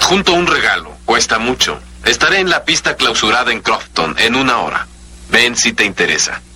Adjunto un regalo. Cuesta mucho. Estaré en la pista clausurada en Crofton en 1 hora. Ven si te interesa.